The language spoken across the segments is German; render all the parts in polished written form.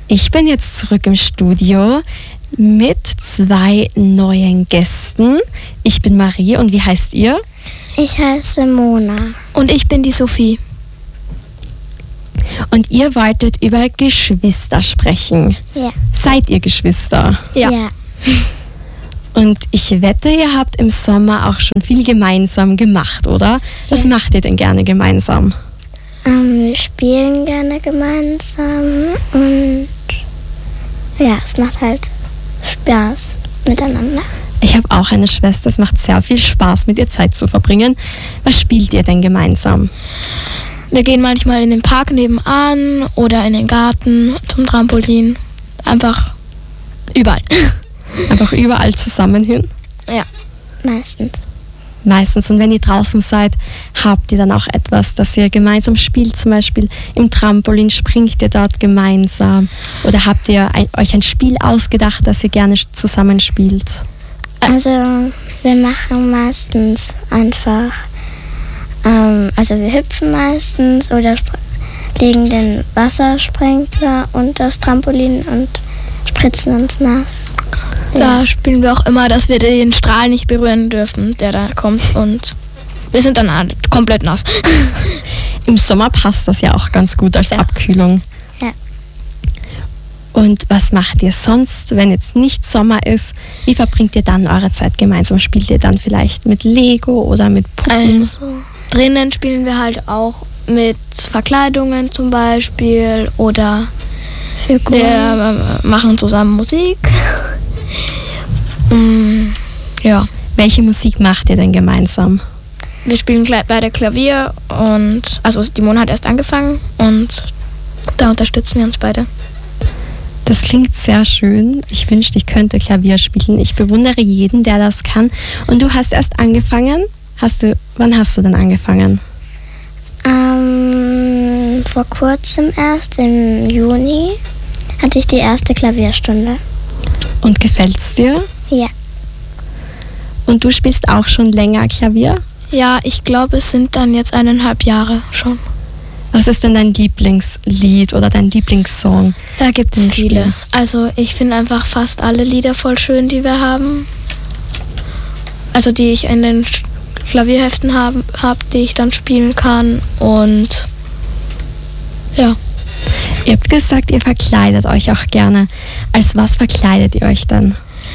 Ich bin jetzt zurück im Studio mit 2 neuen Gästen. Ich bin Marie und wie heißt ihr? Ich heiße Mona. Und ich bin die Sophie. Und ihr wolltet über Geschwister sprechen. Ja. Seid ihr Geschwister? Ja. Und ich wette, ihr habt im Sommer auch schon viel gemeinsam gemacht, oder? Was macht ihr denn gerne gemeinsam? Wir spielen gerne gemeinsam und ja, es macht halt Spaß miteinander. Ich habe auch eine Schwester, es macht sehr viel Spaß, mit ihr Zeit zu verbringen. Was spielt ihr denn gemeinsam? Wir gehen manchmal in den Park nebenan oder in den Garten zum Trampolin. Einfach überall. Einfach überall zusammen hin? Ja. Meistens. Und wenn ihr draußen seid, habt ihr dann auch etwas, das ihr gemeinsam spielt? Zum Beispiel im Trampolin, springt ihr dort gemeinsam? Oder habt ihr euch ein Spiel ausgedacht, das ihr gerne zusammen spielt? Also wir machen meistens einfach, also wir hüpfen meistens oder legen den Wassersprinkler und das Trampolin und spritzen uns nass. Da spielen wir auch immer, dass wir den Strahl nicht berühren dürfen, der da kommt, und wir sind dann komplett nass. Im Sommer passt das ja auch ganz gut als Abkühlung. Ja. Und was macht ihr sonst, wenn jetzt nicht Sommer ist? Wie verbringt ihr dann eure Zeit gemeinsam? Spielt ihr dann vielleicht mit Lego oder mit Puppen? Also drinnen spielen wir halt auch mit Verkleidungen zum Beispiel oder wir machen zusammen Musik. Ja. Welche Musik macht ihr denn gemeinsam? Wir spielen beide Klavier und also die Mona hat erst angefangen und da unterstützen wir uns beide. Das klingt sehr schön. Ich wünschte, ich könnte Klavier spielen. Ich bewundere jeden, der das kann. Und du hast erst angefangen? Wann hast du denn angefangen? Vor kurzem erst, im Juni, hatte ich die erste Klavierstunde. Und gefällt's dir? Ja. Und du spielst auch schon länger Klavier? Ja, ich glaube, es sind dann jetzt 1,5 Jahre schon. Was ist denn dein Lieblingslied oder dein Lieblingssong? Da gibt es viele. Spielst? Also ich finde einfach fast alle Lieder voll schön, die wir haben. Also die ich in den Klavierheften habe, die ich dann spielen kann. Und ja. Ihr habt gesagt, ihr verkleidet euch auch gerne. Als was verkleidet ihr euch dann?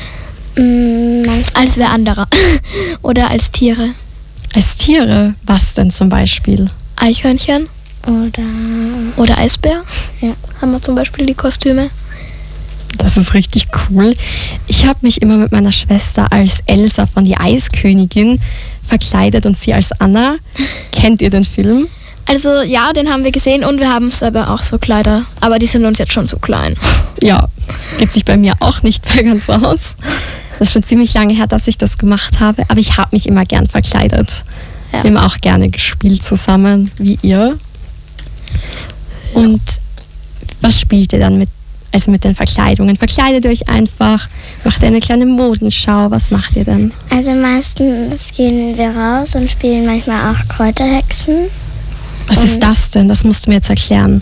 Als wer anderer. Oder als Tiere. Als Tiere? Was denn zum Beispiel? Eichhörnchen. Oder Eisbär. Ja. Haben wir zum Beispiel die Kostüme. Das ist richtig cool. Ich habe mich immer mit meiner Schwester als Elsa von Die Eiskönigin verkleidet und sie als Anna. Kennt ihr den Film? Also ja, den haben wir gesehen und wir haben selber auch so Kleider. Aber die sind uns jetzt schon so klein. Ja, geht sich bei mir auch nicht mehr ganz aus. Das ist schon ziemlich lange her, dass ich das gemacht habe. Aber ich habe mich immer gern verkleidet. Ja. Wir haben auch gerne gespielt zusammen, wie ihr. Und was spielt ihr dann mit den Verkleidungen? Verkleidet ihr euch einfach? Macht ihr eine kleine Modenschau? Was macht ihr denn? Also meistens gehen wir raus und spielen manchmal auch Kräuterhexen. Was ist das denn? Das musst du mir jetzt erklären.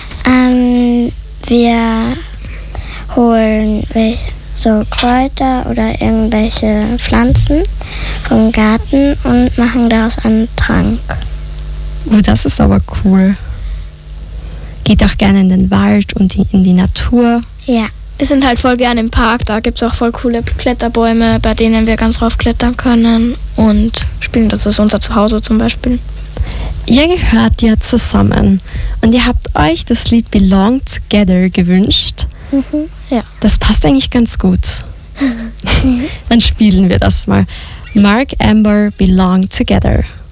Wir holen so Kräuter oder irgendwelche Pflanzen vom Garten und machen daraus einen Trank. Oh, das ist aber cool. Geht auch gerne in den Wald und in die Natur. Ja. Wir sind halt voll gerne im Park, da gibt es auch voll coole Kletterbäume, bei denen wir ganz rauf klettern können und spielen, das ist unser Zuhause zum Beispiel. Ihr gehört ja zusammen und ihr habt euch das Lied Belong Together gewünscht. Ja. Das passt eigentlich ganz gut. Dann spielen wir das mal. Mark Amber, Belong Together.